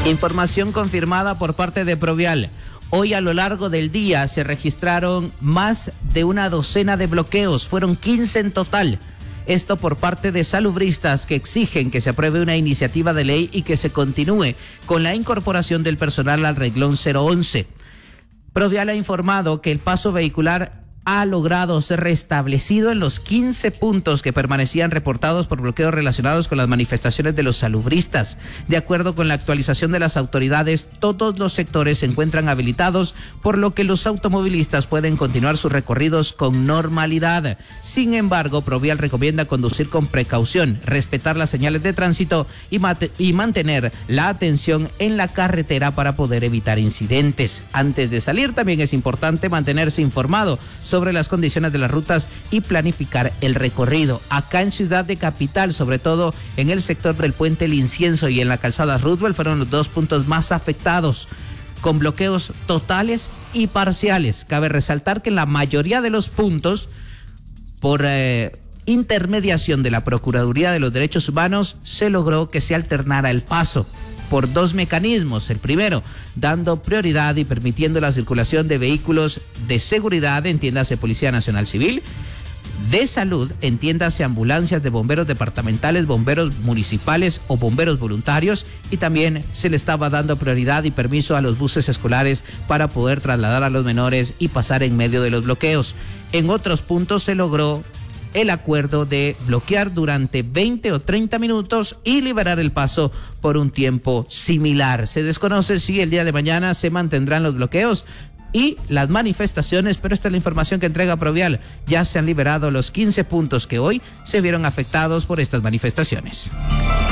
Información confirmada por parte de Provial. Hoy a lo largo del día se registraron más de una docena de bloqueos, fueron 15 en total. Esto por parte de salubristas que exigen que se apruebe una iniciativa de ley y que se continúe con la incorporación del personal al reglón 011. Provial ha informado que el paso vehicular ha logrado ser restablecido en los 15 puntos que permanecían reportados por bloqueos relacionados con las manifestaciones de los salubristas. De acuerdo con la actualización de las autoridades, todos los sectores se encuentran habilitados, por lo que los automovilistas pueden continuar sus recorridos con normalidad. Sin embargo, Provial recomienda conducir con precaución, respetar las señales de tránsito y mantener la atención en la carretera para poder evitar incidentes. Antes de salir, también es importante mantenerse informado sobre las condiciones de las rutas y planificar el recorrido. Acá en Ciudad de Capital, sobre todo en el sector del Puente El Incienso y en la calzada Roosevelt, fueron los dos puntos más afectados, con bloqueos totales y parciales. Cabe resaltar que en la mayoría de los puntos, por intermediación de la Procuraduría de los Derechos Humanos, se logró que se alternara el paso por dos mecanismos. El primero, dando prioridad y permitiendo la circulación de vehículos de seguridad, entiéndase Policía Nacional Civil, de salud, entiéndase ambulancias de bomberos departamentales, bomberos municipales o bomberos voluntarios, y también se le estaba dando prioridad y permiso a los buses escolares para poder trasladar a los menores y pasar en medio de los bloqueos. En otros puntos se logró el acuerdo de bloquear durante 20 o 30 minutos y liberar el paso por un tiempo similar. Se desconoce si el día de mañana se mantendrán los bloqueos y las manifestaciones, pero esta es la información que entrega Provial. Ya se han liberado los 15 puntos que hoy se vieron afectados por estas manifestaciones.